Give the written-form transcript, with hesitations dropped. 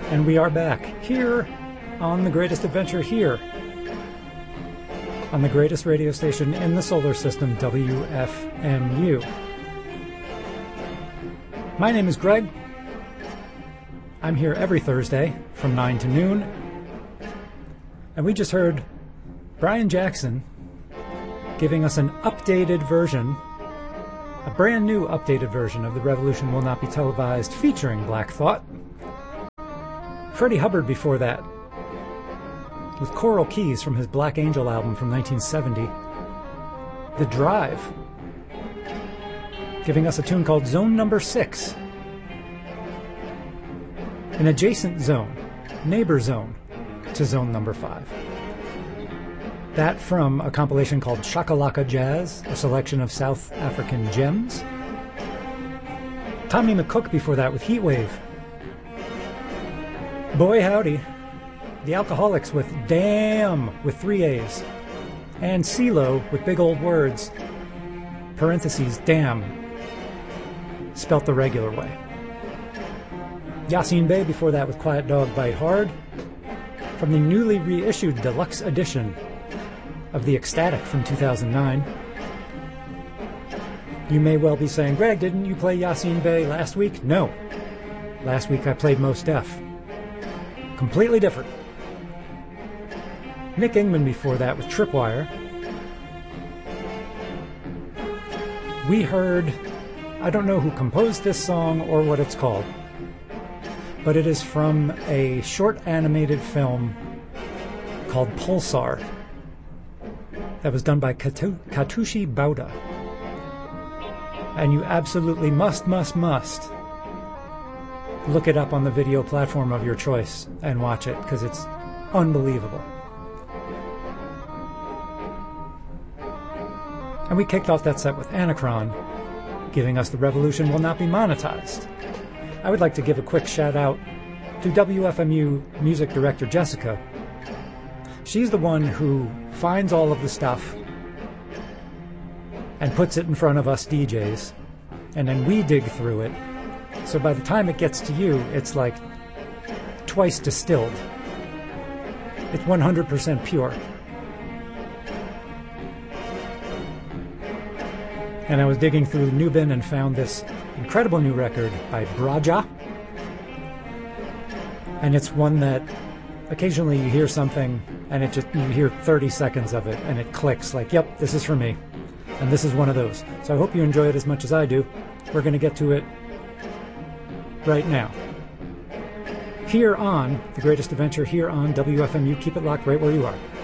And we are back here on The Greatest Adventure, here on the greatest radio station in the solar system, WFMU. My name is Greg. I'm here every Thursday from 9 to noon. And we just heard Brian Jackson giving us an updated version, a brand new updated version of The Revolution Will Not Be Televised featuring Black Thought. Freddie Hubbard before that, with choral keys from his Black Angel album from 1970. The Drive, giving us a tune called Zone Number 6. An adjacent zone, neighbor zone, to Zone Number 5. That from a compilation called Shakalaka Jazz, a selection of South African gems. Tommy McCook before that with Heatwave. Boy Howdy, The Alcoholics with Damn with 3 A's, and CeeLo with Big Old Words, parentheses, damn, spelt the regular way. Yasin Bey before that with Quiet Dog Bite Hard, from the newly reissued deluxe edition of The Ecstatic from 2009. You may well be saying, Greg, didn't you play Yasin Bey last week? No. Last week I played Mos Def. Completely different. Nick Ingman before that with Tripwire. We heard, I don't know who composed this song or what it's called, but it is from a short animated film called Pulsar that was done by Katushi Bauda. And you absolutely must look it up on the video platform of your choice and watch it, because it's unbelievable. And we kicked off that set with Anachron, giving us The Revolution Will Not Be Monetized. I would like to give a quick shout out to WFMU music director Jessica. She's the one who finds all of the stuff and puts it in front of us DJs, and then we dig through it. So by the time it gets to you, it's like twice distilled. It's 100% pure. And I was digging through Nubin and found this incredible new record by Braja. And it's one that occasionally you hear something and you hear 30 seconds of it and it clicks like, yep, this is for me. And this is one of those. So I hope you enjoy it as much as I do. We're going to get to it right now. Here on The Greatest Adventure, here on WFMU. Keep it locked right where you are.